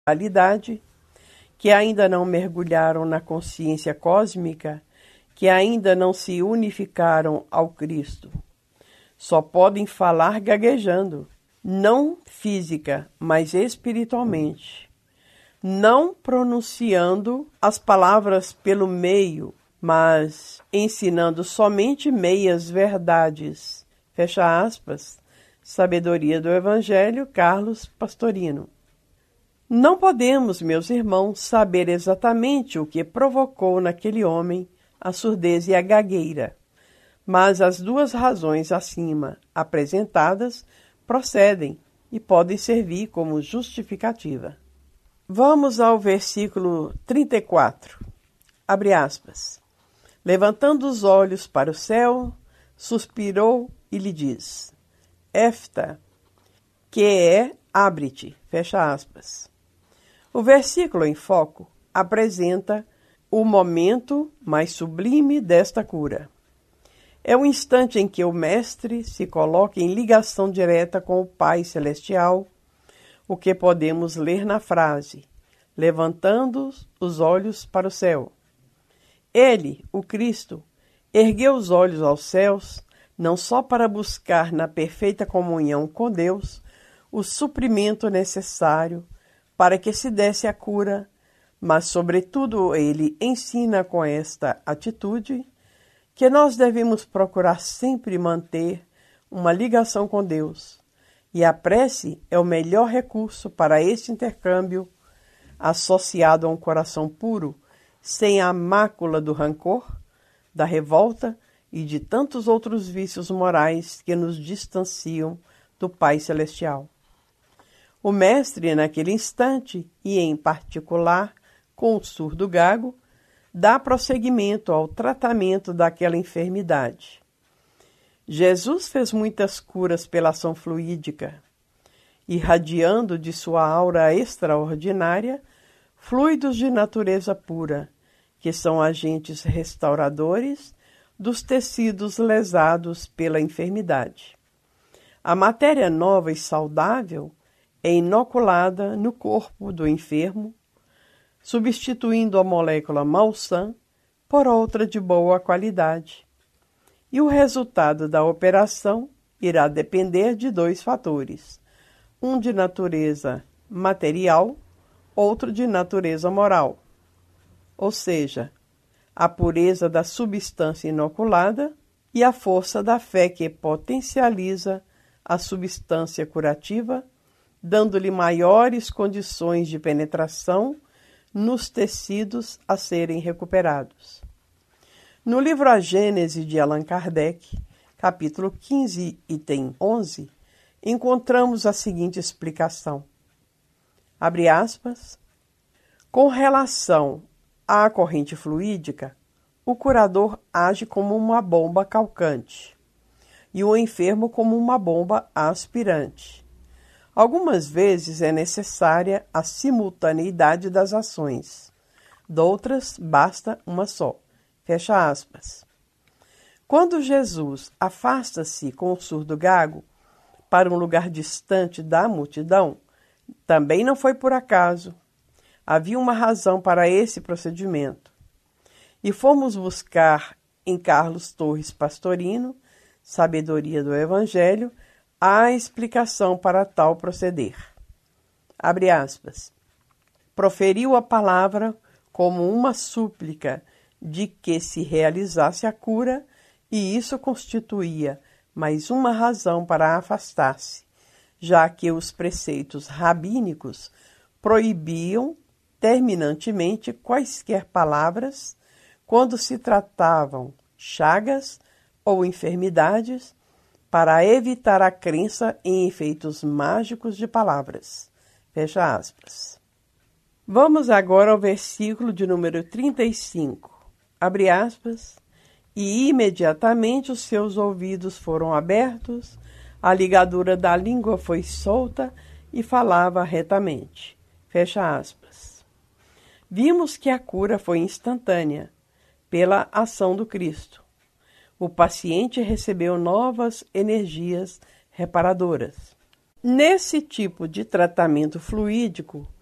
realidade, que ainda não mergulharam na consciência cósmica, que ainda não se unificaram ao Cristo. Só podem falar gaguejando, não física, mas espiritualmente, não pronunciando as palavras pelo meio, mas ensinando somente meias verdades. Fecha aspas. Sabedoria do Evangelho, Carlos Pastorino. Não podemos, meus irmãos, saber exatamente o que provocou naquele homem a surdez e a gagueira, mas as duas razões acima apresentadas procedem e podem servir como justificativa. Vamos ao versículo 34. Abre aspas. Levantando os olhos para o céu, suspirou e lhe diz: Éfta, que é abre-te. Fecha aspas. O versículo em foco apresenta o momento mais sublime desta cura. É o instante em que o Mestre se coloca em ligação direta com o Pai Celestial, o que podemos ler na frase, levantando os olhos para o céu. Ele, o Cristo, ergueu os olhos aos céus, não só para buscar na perfeita comunhão com Deus o suprimento necessário para que se desse a cura, mas, sobretudo, ele ensina com esta atitude que nós devemos procurar sempre manter uma ligação com Deus, e a prece é o melhor recurso para esse intercâmbio, associado a um coração puro, sem a mácula do rancor, da revolta e de tantos outros vícios morais que nos distanciam do Pai Celestial. O Mestre, naquele instante, e em particular com o surdo gago, dá prosseguimento ao tratamento daquela enfermidade. Jesus fez muitas curas pela ação fluídica, irradiando de sua aura extraordinária fluidos de natureza pura, que são agentes restauradores dos tecidos lesados pela enfermidade. A matéria nova e saudável é inoculada no corpo do enfermo, substituindo a molécula malsã por outra de boa qualidade. E o resultado da operação irá depender de dois fatores, um de natureza material, outro de natureza moral, ou seja, a pureza da substância inoculada e a força da fé que potencializa a substância curativa, dando-lhe maiores condições de penetração nos tecidos a serem recuperados. No livro A Gênese de Allan Kardec, capítulo 15, item 11, encontramos a seguinte explicação. Abre aspas. Com relação à corrente fluídica, o curador age como uma bomba calcante e o enfermo como uma bomba aspirante. Algumas vezes é necessária a simultaneidade das ações, doutras basta uma só. Fecha aspas. Quando Jesus afasta-se com o surdo gago para um lugar distante da multidão, também não foi por acaso. Havia uma razão para esse procedimento. E fomos buscar em Carlos Torres Pastorino, Sabedoria do Evangelho, a explicação para tal proceder. Abre aspas. Proferiu a palavra como uma súplica de que se realizasse a cura, e isso constituía mais uma razão para afastar-se, já que os preceitos rabínicos proibiam terminantemente quaisquer palavras quando se tratavam chagas ou enfermidades, para evitar a crença em efeitos mágicos de palavras. Fecha aspas. Vamos agora ao versículo de número 35. Abre aspas. E imediatamente os seus ouvidos foram abertos, a ligadura da língua foi solta e falava retamente. Fecha aspas. Vimos que a cura foi instantânea, pela ação do Cristo. O paciente recebeu novas energias reparadoras. Nesse tipo de tratamento fluídico,